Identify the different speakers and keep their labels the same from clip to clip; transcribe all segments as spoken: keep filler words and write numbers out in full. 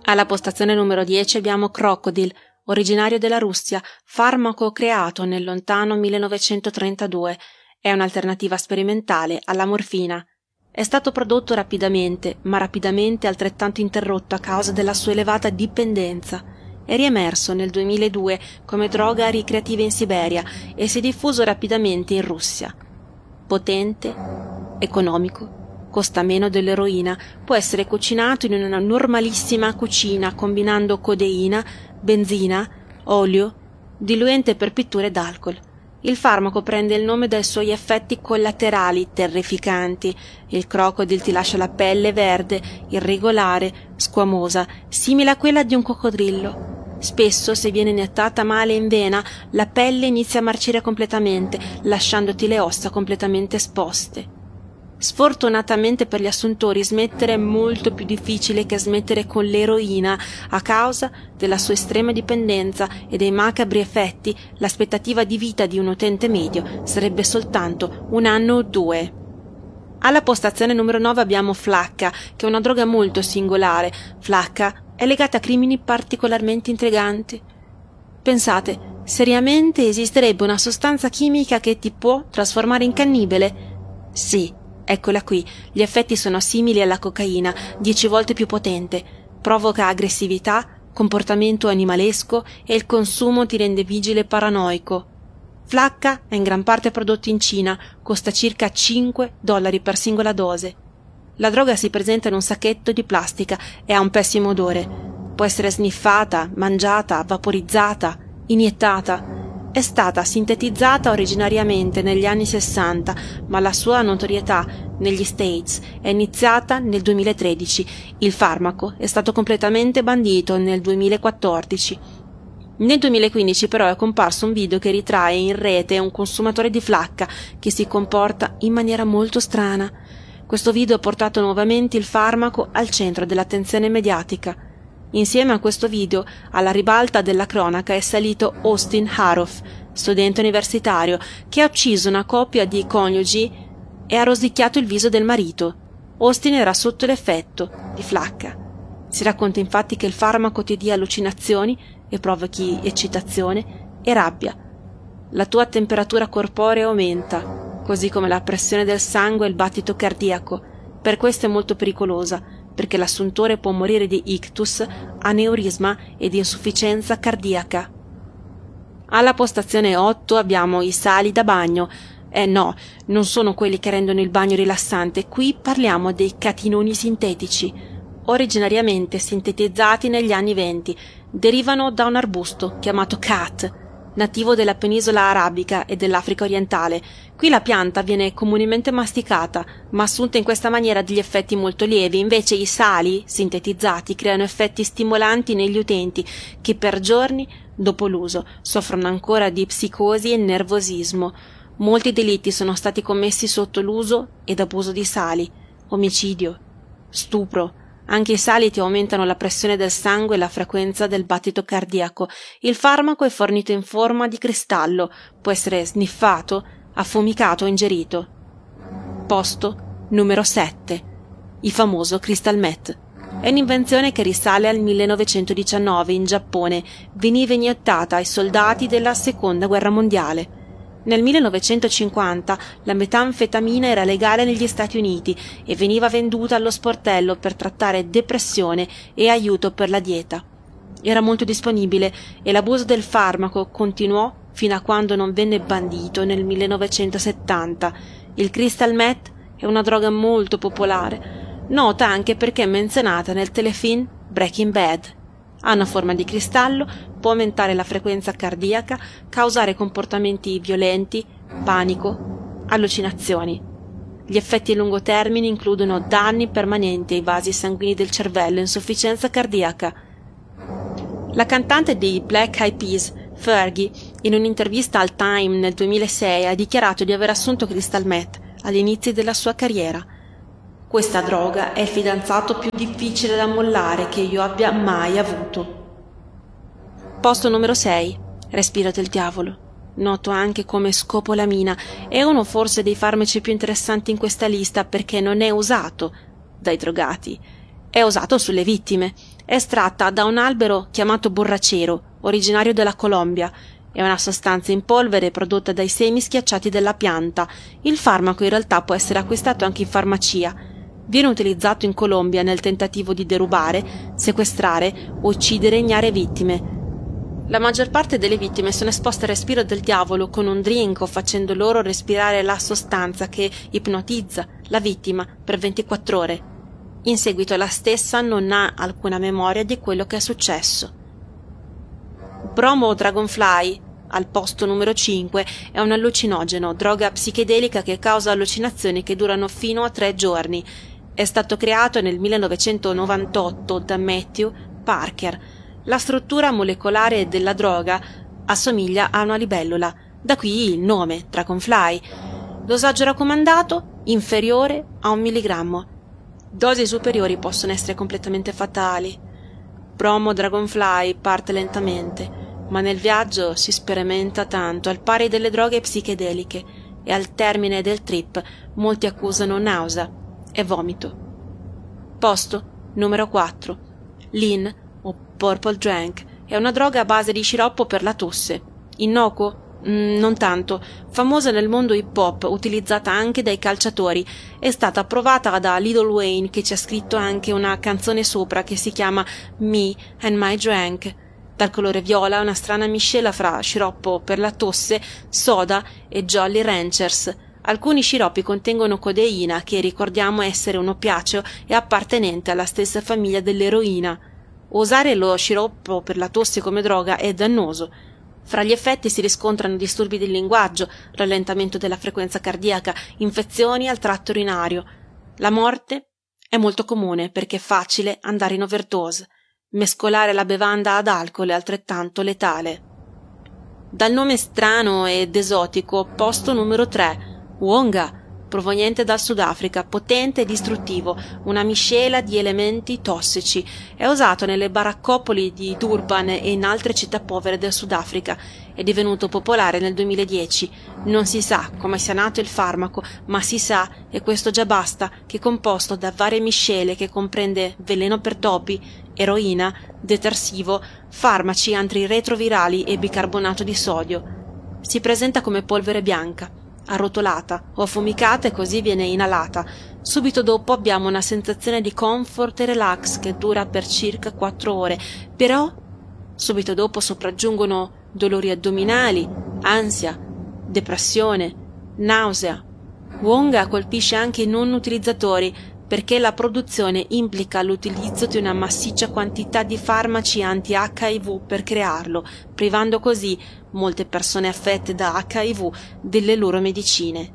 Speaker 1: Alla postazione numero dieci abbiamo Crocodile, originario della Russia, farmaco creato nel lontano millenovecentotrentadue. È un'alternativa sperimentale alla morfina. È stato prodotto rapidamente, ma rapidamente altrettanto interrotto a causa della sua elevata dipendenza. È riemerso nel duemiladue come droga ricreativa in Siberia e si è diffuso rapidamente in Russia. Potente, economico, costa meno dell'eroina, può essere cucinato in una normalissima cucina combinando codeina, benzina, olio, diluente per pitture d'alcol. Il farmaco prende il nome dai suoi effetti collaterali terrificanti. Il crocodile ti lascia la pelle verde, irregolare, squamosa, simile a quella di un coccodrillo. Spesso, se viene iniettata male in vena, la pelle inizia a marcire completamente, lasciandoti le ossa completamente esposte. Sfortunatamente per gli assuntori smettere è molto più difficile che smettere con l'eroina. A causa della sua estrema dipendenza e dei macabri effetti, l'aspettativa di vita di un utente medio sarebbe soltanto un anno o due. Alla postazione numero nove abbiamo Flakka, che è una droga molto singolare. Flakka è legata a crimini particolarmente intriganti. Pensate, seriamente esisterebbe una sostanza chimica che ti può trasformare in cannibale? Sì. Eccola qui, gli effetti sono simili alla cocaina, dieci volte più potente, provoca aggressività, comportamento animalesco e il consumo ti rende vigile e paranoico. Flakka è in gran parte prodotto in Cina, costa circa cinque dollari per singola dose. La droga si presenta in un sacchetto di plastica e ha un pessimo odore. Può essere sniffata, mangiata, vaporizzata, iniettata. È stata sintetizzata originariamente negli anni sessanta, ma la sua notorietà negli States è iniziata nel duemilatredici. Il farmaco è stato completamente bandito nel duemilaquattordici. Nel duemilaquindici però è comparso un video che ritrae in rete un consumatore di Flakka che si comporta in maniera molto strana. Questo video ha portato nuovamente il farmaco al centro dell'attenzione mediatica. Insieme a questo video, alla ribalta della cronaca, è salito Austin Haroff, studente universitario, che ha ucciso una coppia di coniugi e ha rosicchiato il viso del marito. Austin era sotto l'effetto di Flakka. Si racconta infatti che il farmaco ti dia allucinazioni e provochi eccitazione e rabbia. La tua temperatura corporea aumenta, così come la pressione del sangue e il battito cardiaco. Per questo è molto pericolosa, perché l'assuntore può morire di ictus, aneurisma e di insufficienza cardiaca. Alla postazione otto abbiamo i sali da bagno. Eh no, non sono quelli che rendono il bagno rilassante, qui parliamo dei catinoni sintetici. Originariamente sintetizzati negli anni venti, derivano da un arbusto chiamato khat, nativo della penisola arabica e dell'Africa orientale. Qui la pianta viene comunemente masticata, ma assunta in questa maniera ha degli effetti molto lievi. Invece i sali sintetizzati creano effetti stimolanti negli utenti, che per giorni dopo l'uso soffrono ancora di psicosi e nervosismo. Molti delitti sono stati commessi sotto l'uso ed abuso di sali: omicidio, stupro. Anche i sali ti aumentano la pressione del sangue e la frequenza del battito cardiaco. Il farmaco è fornito in forma di cristallo, può essere sniffato, affumicato o ingerito. Posto numero sette. Il famoso Crystal Meth. È un'invenzione che risale al millenovecentodiciannove in Giappone. Veniva iniettata ai soldati della Seconda Guerra Mondiale. Nel millenovecentocinquanta la metanfetamina era legale negli Stati Uniti e veniva venduta allo sportello per trattare depressione e aiuto per la dieta. Era molto disponibile e l'abuso del farmaco continuò fino a quando non venne bandito nel millenovecentosettanta. Il crystal meth è una droga molto popolare, nota anche perché è menzionata nel telefilm Breaking Bad. Ha una forma di cristallo, può aumentare la frequenza cardiaca, causare comportamenti violenti, panico, allucinazioni. Gli effetti a lungo termine includono danni permanenti ai vasi sanguigni del cervello e insufficienza cardiaca. La cantante dei Black Eyed Peas, Fergie, in un'intervista al Time nel duemilasei ha dichiarato di aver assunto crystal meth agli inizi della sua carriera. Questa droga è il fidanzato più difficile da mollare che io abbia mai avuto. Posto numero sei. Respiro del diavolo. Noto anche come scopolamina. È uno forse dei farmaci più interessanti in questa lista perché non è usato dai drogati. È usato sulle vittime. È estratta da un albero chiamato borracero, originario della Colombia. È una sostanza in polvere prodotta dai semi schiacciati della pianta. Il farmaco in realtà può essere acquistato anche in farmacia. Viene utilizzato in Colombia nel tentativo di derubare, sequestrare o uccidere ignare vittime. La maggior parte delle vittime sono esposte al respiro del diavolo con un drink o facendo loro respirare la sostanza che ipnotizza la vittima per ventiquattro ore. In seguito la stessa non ha alcuna memoria di quello che è successo. Bromo Dragonfly, al posto numero cinque, è un allucinogeno, droga psichedelica che causa allucinazioni che durano fino a tre giorni. È stato creato nel millenovecentonovantotto da Matthew Parker. La struttura molecolare della droga assomiglia a una libellula, da qui il nome, Dragonfly. Dosaggio raccomandato inferiore a un milligrammo. Dosi superiori possono essere completamente fatali. Bromo Dragonfly parte lentamente, ma nel viaggio si sperimenta tanto, al pari delle droghe psichedeliche, e al termine del trip molti accusano nausea e vomito. Posto numero quattro. Lean o Purple Drank è una droga a base di sciroppo per la tosse. Innocuo? Mm, non tanto. Famosa nel mondo hip hop, utilizzata anche dai calciatori. È stata approvata da Lil Wayne, che ci ha scritto anche una canzone sopra che si chiama Me and My Drank. Dal colore viola, una strana miscela fra sciroppo per la tosse, soda e Jolly Ranchers. Alcuni sciroppi contengono codeina, che ricordiamo essere un oppiaceo e appartenente alla stessa famiglia dell'eroina. Usare lo sciroppo per la tosse come droga è dannoso. Fra gli effetti si riscontrano disturbi del linguaggio, rallentamento della frequenza cardiaca, infezioni al tratto urinario. La morte è molto comune perché è facile andare in overdose. Mescolare la bevanda ad alcol è altrettanto letale. Dal nome strano ed esotico, posto numero tre, Wonga, proveniente dal Sudafrica, potente e distruttivo, una miscela di elementi tossici. È usato nelle baraccopoli di Durban e in altre città povere del Sudafrica. È divenuto popolare nel duemiladieci. Non si sa come sia nato il farmaco, ma si sa, e questo già basta, che è composto da varie miscele che comprende veleno per topi, eroina, detersivo, farmaci antiretrovirali e bicarbonato di sodio. Si presenta come polvere bianca, arrotolata o affumicata, e così viene inalata. Subito dopo abbiamo una sensazione di comfort e relax che dura per circa quattro ore, però subito dopo sopraggiungono dolori addominali, ansia, depressione, nausea. Wonga colpisce anche i non utilizzatori perché la produzione implica l'utilizzo di una massiccia quantità di farmaci anti-acca i vu per crearlo, privando così molte persone affette da acca i vu delle loro medicine.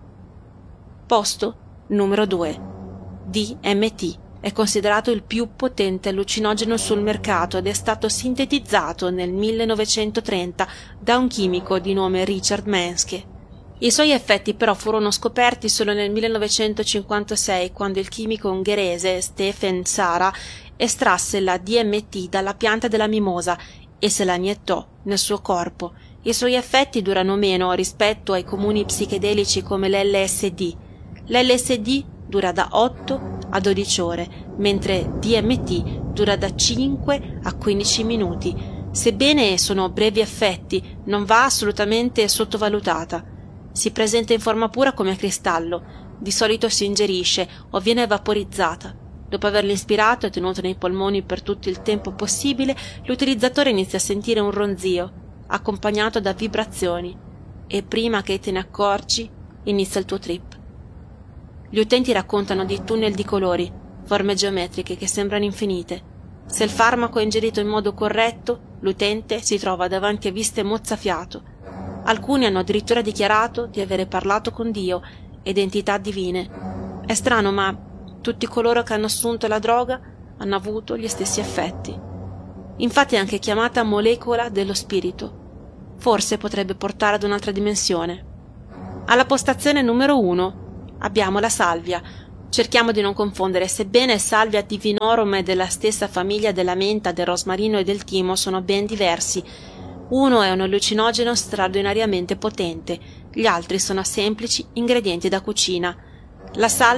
Speaker 1: Posto numero due. D M T è considerato il più potente allucinogeno sul mercato ed è stato sintetizzato nel millenovecentotrenta da un chimico di nome Richard Manske. I suoi effetti però furono scoperti solo nel millenovecentocinquantasei, quando il chimico ungherese Stephen Sara estrasse la D M T dalla pianta della mimosa e se la iniettò nel suo corpo. I suoi effetti durano meno rispetto ai comuni psichedelici come l'L S D. L'L S D dura da otto a dodici ore, mentre D M T dura da cinque a quindici minuti. Sebbene sono brevi effetti, non va assolutamente sottovalutata. Si presenta in forma pura come cristallo, di solito si ingerisce o viene vaporizzata. Dopo averlo ispirato e tenuto nei polmoni per tutto il tempo possibile, l'utilizzatore inizia a sentire un ronzio, accompagnato da vibrazioni, e prima che te ne accorgi, inizia il tuo trip. Gli utenti raccontano di tunnel di colori, forme geometriche che sembrano infinite. Se il farmaco è ingerito in modo corretto, l'utente si trova davanti a viste mozzafiato. Alcuni hanno addirittura dichiarato di avere parlato con Dio ed entità divine. È strano, ma tutti coloro che hanno assunto la droga hanno avuto gli stessi effetti. Infatti è anche chiamata molecola dello spirito. Forse potrebbe portare ad un'altra dimensione. Alla postazione numero uno abbiamo la salvia. Cerchiamo di non confondere, sebbene salvia divinorum è della stessa famiglia della menta, del rosmarino e del timo, sono ben diversi. Uno è un allucinogeno straordinariamente potente, gli altri sono semplici ingredienti da cucina. La salvia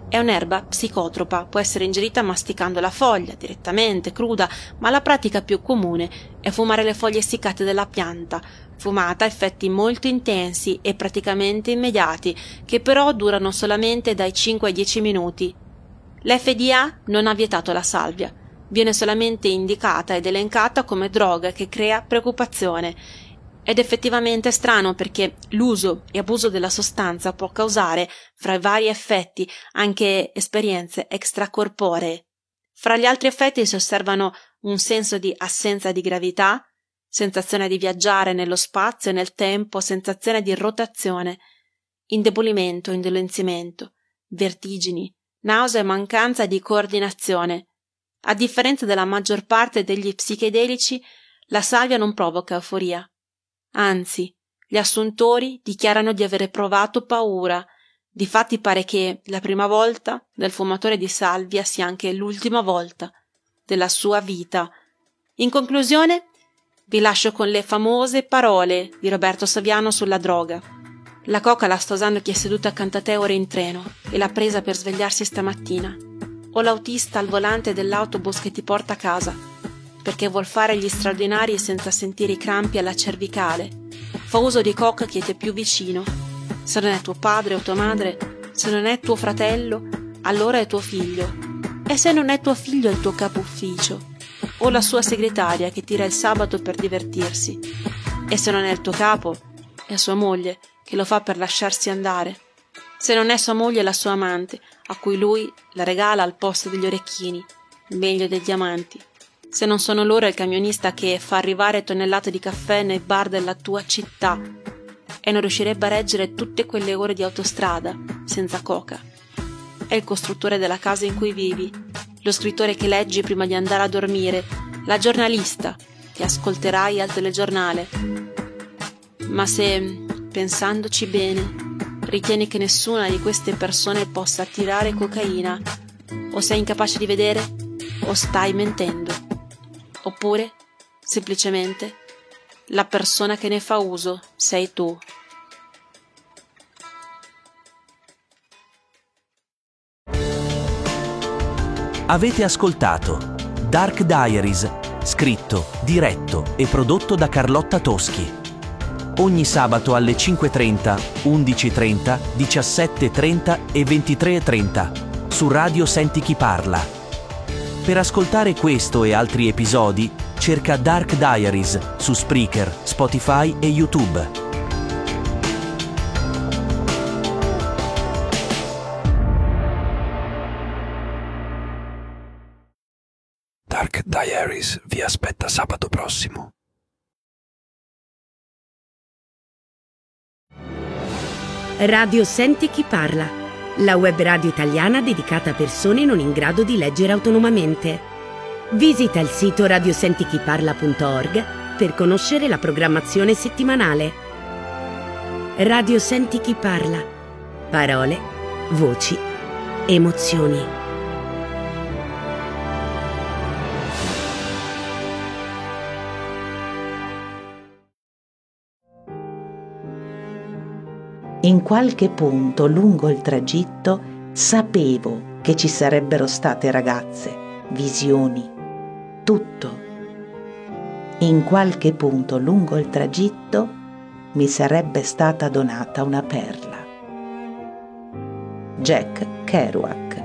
Speaker 1: È un'erba psicotropa, può essere ingerita masticando la foglia, direttamente, cruda, ma la pratica più comune è fumare le foglie essiccate della pianta. Fumata ha effetti molto intensi e praticamente immediati, che però durano solamente dai cinque ai dieci minuti. L'F D A non ha vietato la salvia, viene solamente indicata ed elencata come droga che crea preoccupazione. Ed effettivamente è strano perché l'uso e abuso della sostanza può causare, fra i vari effetti, anche esperienze extracorporee. Fra gli altri effetti si osservano un senso di assenza di gravità, sensazione di viaggiare nello spazio e nel tempo, sensazione di rotazione, indebolimento, indolenzimento, vertigini, nausea e mancanza di coordinazione. A differenza della maggior parte degli psichedelici, la salvia non provoca euforia. Anzi, gli assuntori dichiarano di avere provato paura. Difatti pare che la prima volta del fumatore di salvia sia anche l'ultima volta della sua vita. In conclusione, vi lascio con le famose parole di Roberto Saviano sulla droga. La coca la sta usando chi è seduto accanto a te ora in treno e l'ha presa per svegliarsi stamattina. O l'autista al volante dell'autobus che ti porta a casa, perché vuol fare gli straordinari senza sentire i crampi alla cervicale. Fa uso di coca chi ti è più vicino. Se non è tuo padre o tua madre, se non è tuo fratello, allora è tuo figlio. E se non è tuo figlio, è il tuo capo ufficio. O la sua segretaria che tira il sabato per divertirsi. E se non è il tuo capo, è sua moglie che lo fa per lasciarsi andare. Se non è sua moglie, è la sua amante, a cui lui la regala al posto degli orecchini, meglio dei diamanti. Se non sono loro, è il camionista che fa arrivare tonnellate di caffè nei bar della tua città e non riuscirebbe a reggere tutte quelle ore di autostrada senza coca. È il costruttore della casa in cui vivi, lo scrittore che leggi prima di andare a dormire, la giornalista che ascolterai al telegiornale. Ma se, pensandoci bene, ritieni che nessuna di queste persone possa attirare cocaina, o sei incapace di vedere, o stai mentendo. Oppure, semplicemente, la persona che ne fa uso sei tu.
Speaker 2: Avete ascoltato Dark Diaries, scritto, diretto e prodotto da Carlotta Toschi. Ogni sabato alle cinque e trenta, undici e trenta, diciassette e trenta e ventitré e trenta su Radio Senti Chi Parla. Per ascoltare questo e altri episodi, cerca Dark Diaries su Spreaker, Spotify e YouTube.
Speaker 3: Dark Diaries vi aspetta sabato prossimo.
Speaker 4: Radio Senti Chi Parla, la web radio italiana dedicata a persone non in grado di leggere autonomamente. Visita il sito radiosentichiparla punto org per conoscere la programmazione settimanale. Radio Senti Chi Parla. Parole, voci, emozioni.
Speaker 5: In qualche punto lungo il tragitto sapevo che ci sarebbero state ragazze, visioni, tutto. In qualche punto lungo il tragitto mi sarebbe stata donata una perla. Jack Kerouac.